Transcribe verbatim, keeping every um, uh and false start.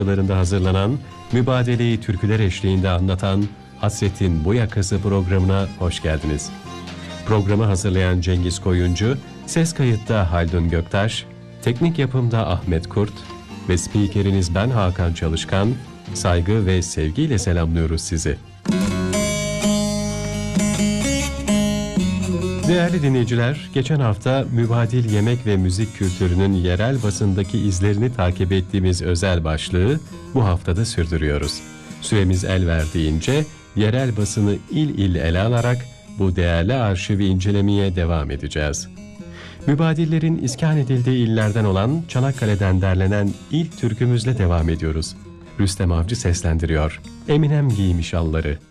Yıllarında hazırlanan, mübadeleyi türküler eşliğinde anlatan Hasretin Bu Yakası programına hoş geldiniz. Programı hazırlayan Cengiz Koyuncu, ses kayıtta Haldun Göktaş, teknik yapımda Ahmet Kurt ve spikeriniz ben Hakan Çalışkan, saygı ve sevgiyle selamlıyoruz sizi. Değerli dinleyiciler, geçen hafta mübadil yemek ve müzik kültürünün yerel basındaki izlerini takip ettiğimiz özel başlığı bu haftada sürdürüyoruz. Süremiz el verdiğince yerel basını il il ele alarak bu değerli arşivi incelemeye devam edeceğiz. Mübadillerin iskan edildiği illerden olan Çanakkale'den derlenen ilk türkümüzle devam ediyoruz. Rüstem Avcı seslendiriyor. Eminem giymiş alları.